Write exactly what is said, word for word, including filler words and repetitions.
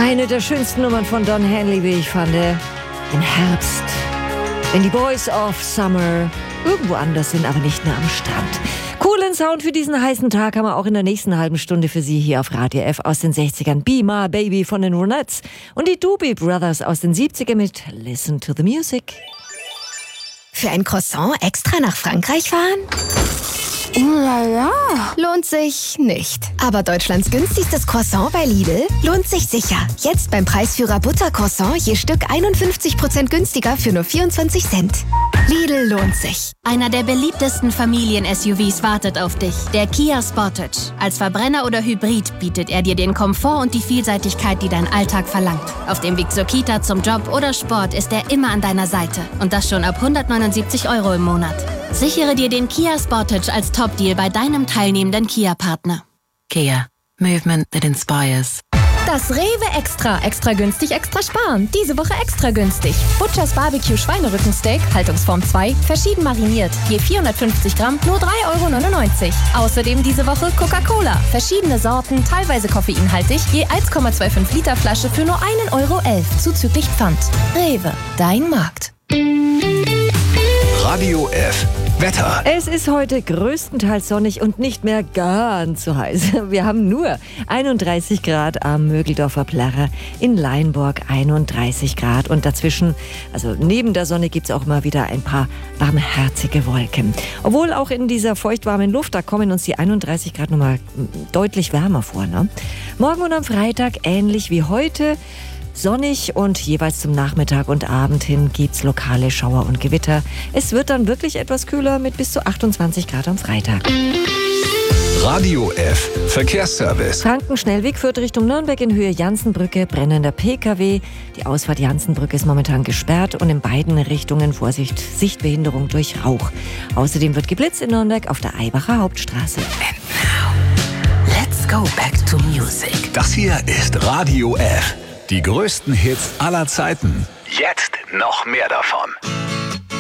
Eine der schönsten Nummern von Don Henley, wie ich fand. Im Herbst, wenn die Boys of Summer irgendwo anders sind, aber nicht mehr am Strand. Coolen Sound für diesen heißen Tag haben wir auch in der nächsten halben Stunde für Sie hier auf Radio F aus den sechzigern. Be My Baby von den Ronettes und die Doobie Brothers aus den siebzigern mit Listen to the Music. Für ein Croissant extra nach Frankreich fahren? Oh la la. Lohnt sich nicht. Aber Deutschlands günstigstes Croissant bei Lidl lohnt sich sicher. Jetzt beim Preisführer Buttercroissant je Stück einundfünfzig Prozent günstiger für nur vierundzwanzig Cent. Lidl lohnt sich. Einer der beliebtesten Familien-S U Vs wartet auf dich. Der Kia Sportage. Als Verbrenner oder Hybrid bietet er dir den Komfort und die Vielseitigkeit, die dein Alltag verlangt. Auf dem Weg zur Kita, zum Job oder Sport ist er immer an deiner Seite. Und das schon ab hundertneunundsiebzig Euro im Monat. Sichere dir den Kia Sportage als Top-Deal bei deinem teilnehmenden Kia-Partner. Kia. Movement that inspires. Das Rewe Extra. Extra günstig, extra sparen. Diese Woche extra günstig. Butchers Barbecue Schweinerückensteak, Haltungsform zwei, verschieden mariniert. Je vierhundertfünfzig Gramm, nur drei Euro neunundneunzig. Außerdem diese Woche Coca-Cola. Verschiedene Sorten, teilweise koffeinhaltig, je eins Komma fünfundzwanzig Liter Flasche für nur ein Euro elf, zuzüglich Pfand. Rewe, dein Markt. Radio F. Wetter. Es ist heute größtenteils sonnig und nicht mehr ganz so heiß. Wir haben nur einunddreißig Grad am Mögeldorfer Plärrer, in Leinburg einunddreißig Grad und dazwischen, also neben der Sonne, gibt es auch mal wieder ein paar warmherzige Wolken. Obwohl auch in dieser feuchtwarmen Luft, da kommen uns die einunddreißig Grad nochmal deutlich wärmer vor. Ne? Morgen und am Freitag ähnlich wie heute. Sonnig und jeweils zum Nachmittag und Abend hin gibt's lokale Schauer und Gewitter. Es wird dann wirklich etwas kühler mit bis zu achtundzwanzig Grad am Freitag. Radio F. Verkehrsservice. Franken-Schnellweg führt Richtung Nürnberg in Höhe Jansenbrücke, brennender P K W. Die Ausfahrt Jansenbrücke ist momentan gesperrt und in beiden Richtungen Vorsicht, Sichtbehinderung durch Rauch. Außerdem wird geblitzt in Nürnberg auf der Aibacher Hauptstraße. And now, let's go back to music. Das hier ist Radio F. Die größten Hits aller Zeiten. Jetzt noch mehr davon.